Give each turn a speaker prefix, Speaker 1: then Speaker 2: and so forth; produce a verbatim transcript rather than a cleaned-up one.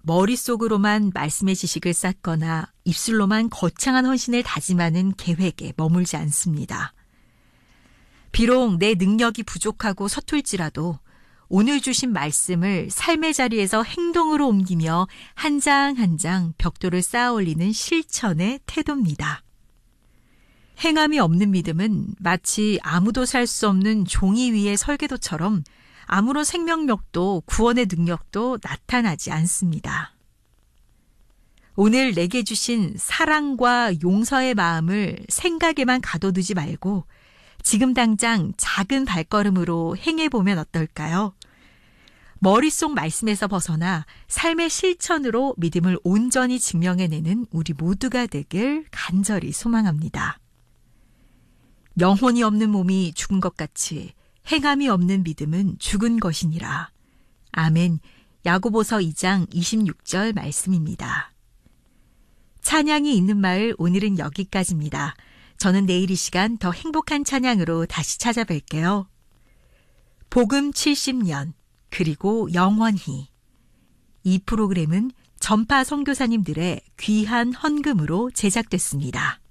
Speaker 1: 머릿속으로만 말씀의 지식을 쌓거나 입술로만 거창한 헌신을 다짐하는 계획에 머물지 않습니다. 비록 내 능력이 부족하고 서툴지라도 오늘 주신 말씀을 삶의 자리에서 행동으로 옮기며 한 장 한 장 벽돌을 쌓아 올리는 실천의 태도입니다. 행함이 없는 믿음은 마치 아무도 살 수 없는 종이 위의 설계도처럼 아무런 생명력도 구원의 능력도 나타나지 않습니다. 오늘 내게 주신 사랑과 용서의 마음을 생각에만 가둬두지 말고 지금 당장 작은 발걸음으로 행해보면 어떨까요? 머릿속 말씀에서 벗어나 삶의 실천으로 믿음을 온전히 증명해내는 우리 모두가 되길 간절히 소망합니다. 영혼이 없는 몸이 죽은 것 같이 행함이 없는 믿음은 죽은 것이니라. 아멘. 야고보서 이 장 이십육 절 말씀입니다. 찬양이 있는 마을 오늘은 여기까지입니다. 저는 내일 이 시간 더 행복한 찬양으로 다시 찾아뵐게요. 복음 칠십 년 그리고 영원히. 이 프로그램은 전파 선교사님들의 귀한 헌금으로 제작됐습니다.